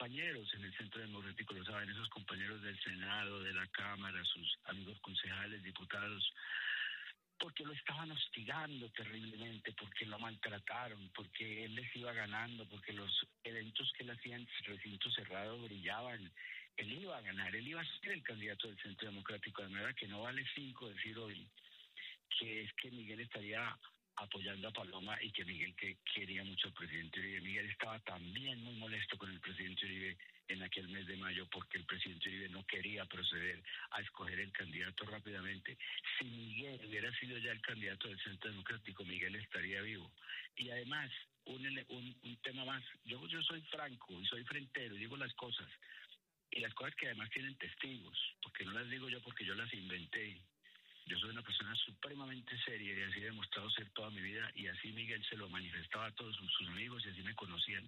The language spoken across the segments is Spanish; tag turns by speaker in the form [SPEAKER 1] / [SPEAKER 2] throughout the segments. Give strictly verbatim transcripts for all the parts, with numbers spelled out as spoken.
[SPEAKER 1] compañeros en el Centro Democrático lo saben, esos compañeros del Senado, de la Cámara, sus amigos concejales, diputados, porque lo estaban hostigando terriblemente, porque lo maltrataron, porque él les iba ganando, porque los eventos que él hacía en recinto cerrado brillaban. Él iba a ganar, él iba a ser el candidato del Centro Democrático, de manera que no vale cinco decir hoy que es que Miguel estaría apoyando a Paloma y que Miguel que quería mucho al presidente Uribe. Miguel estaba también muy molesto con el presidente Uribe en aquel mes de mayo porque el presidente Uribe no quería proceder a escoger el candidato rápidamente. Si Miguel hubiera sido ya el candidato del Centro Democrático, Miguel estaría vivo. Y además, un, un, un tema más, yo, yo soy franco y soy frentero y digo las cosas, y las cosas que además tienen testigos, porque no las digo yo porque yo las inventé. Yo soy una persona supremamente seria y así he demostrado ser toda mi vida, y así Miguel se lo manifestaba a todos sus, sus amigos y así me conocían.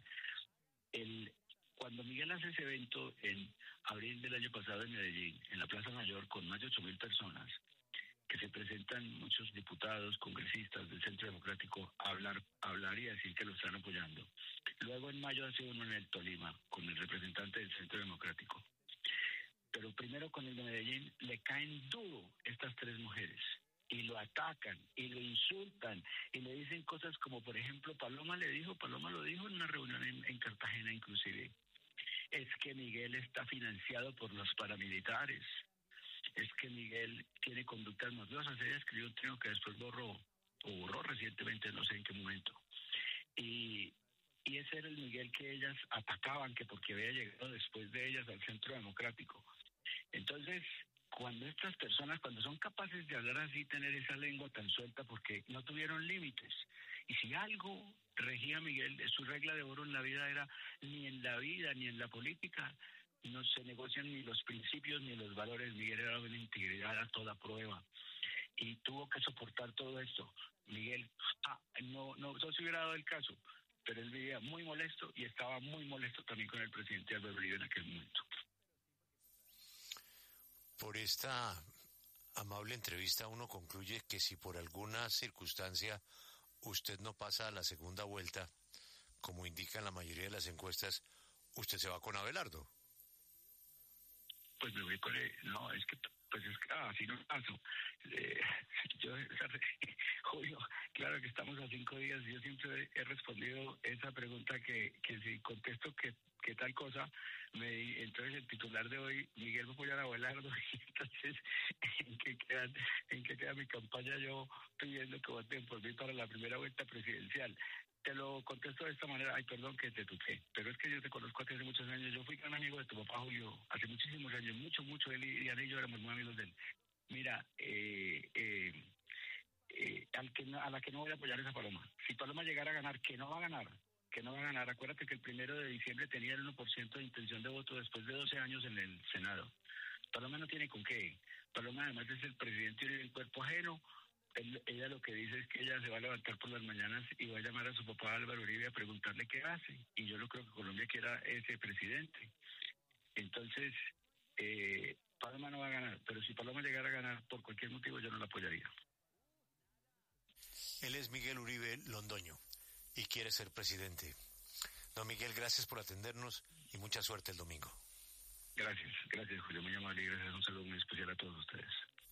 [SPEAKER 1] El, cuando Miguel hace ese evento en abril del año pasado en Medellín, en la Plaza Mayor, con más de ocho mil personas, que se presentan muchos diputados, congresistas del Centro Democrático a hablar, a hablar y a decir que lo están apoyando. Luego en mayo hace uno en el Tolima, con el representante del Centro Democrático. Pero primero con el de Medellín le caen duro estas tres mujeres y lo atacan y lo insultan y le dicen cosas como, por ejemplo, Paloma le dijo, Paloma lo dijo en una reunión en, en Cartagena inclusive, es que Miguel está financiado por los paramilitares, es que Miguel tiene conductas mafiosas. Ella escribió un trino que después borró, o borró recientemente, no sé en qué momento. Y, y ese era el Miguel que ellas atacaban, que porque había llegado después de ellas al Centro Democrático. Entonces, cuando estas personas, cuando son capaces de hablar así, tener esa lengua tan suelta, porque no tuvieron límites. Y si algo regía a Miguel, su regla de oro en la vida era, ni en la vida ni en la política no se negocian ni los principios ni los valores. Miguel era una integridad a toda prueba y tuvo que soportar todo esto. Miguel, ah, no, no, no se hubiera dado el caso, pero él vivía muy molesto y estaba muy molesto también con el presidente Álvaro Uribe en aquel momento.
[SPEAKER 2] Por esta amable entrevista uno concluye que si por alguna circunstancia usted no pasa a la segunda vuelta, como indican la mayoría de las encuestas, usted se va con Abelardo.
[SPEAKER 1] Pues me voy con él. No, es que pues es que ah, así no paso. Eh, yo, Julio, claro que estamos a cinco días. Yo siempre he respondido esa pregunta que, que si contesto que, que tal cosa, me entonces el titular de hoy, Miguel va a apoyar a Abelardo, y entonces ¿en qué queda, en qué queda mi campaña yo pidiendo que voten por mí para la primera vuelta presidencial? Te lo contesto de esta manera. Ay, perdón que te tuque, pero es que yo te conozco hace muchos años. Yo fui gran amigo de tu papá Julio hace muchísimos años, mucho, mucho. Él y Diana y yo éramos muy amigos de él. Mira, eh, eh, eh, al que no, a la que no voy a apoyar es a Paloma. Si Paloma llegara a ganar, que no va a ganar, que no va a ganar. Acuérdate que el primero de diciembre tenía el uno por ciento de intención de voto después de doce años en el Senado. Paloma no tiene con qué. Paloma además es el presidente del cuerpo ajeno. Él, ella lo que dice es que ella se va a levantar por las mañanas y va a llamar a su papá Álvaro Uribe a preguntarle qué hace. Y yo no creo que Colombia quiera ese presidente. Entonces, eh, Paloma no va a ganar. Pero si Paloma llegara a ganar por cualquier motivo, yo no la apoyaría.
[SPEAKER 2] Él es Miguel Uribe Londoño y quiere ser presidente. Don Miguel, gracias por atendernos y mucha suerte el domingo.
[SPEAKER 1] Gracias, gracias Julio, muy amable y gracias. Un saludo muy especial a todos ustedes.